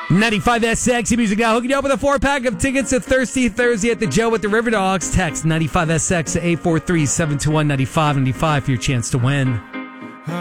95SX Music Now, hooking you up with a 4-pack of tickets to Thirsty Thursday at the Joe with the River Dogs. Text 95SX to 843-721-9595 for your chance to win.